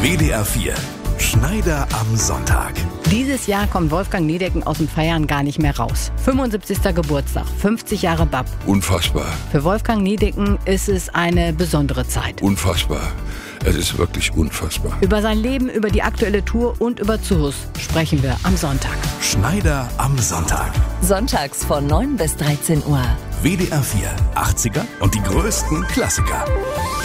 WDR 4. Schneider am Sonntag. Dieses Jahr kommt Wolfgang Niedecken aus dem Feiern gar nicht mehr raus. 75. Geburtstag, 50 Jahre BAP. Unfassbar. Für Wolfgang Niedecken ist es eine besondere Zeit. Unfassbar. Es ist wirklich unfassbar. Über sein Leben, über die aktuelle Tour und über Zuhus sprechen wir am Sonntag. Schneider am Sonntag. Sonntags von 9 bis 13 Uhr. WDR 4. 80er und die größten Klassiker.